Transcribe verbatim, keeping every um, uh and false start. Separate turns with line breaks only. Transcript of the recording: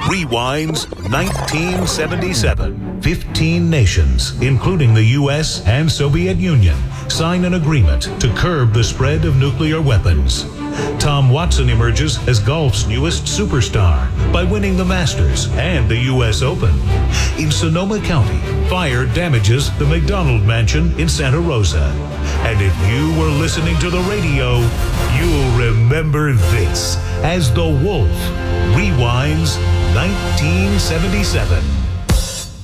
Rewinds nineteen seventy-seven. Fifteen nations, including the U S and Soviet Union, sign an agreement to curb the spread of nuclear weapons. Tom Watson emerges as golf's newest superstar by winning the Masters and the U S Open. In Sonoma County, fire damages the McDonald Mansion in Santa Rosa. And if you were listening to the radio, you'll remember this as The Wolf rewinds nineteen seventy-seven.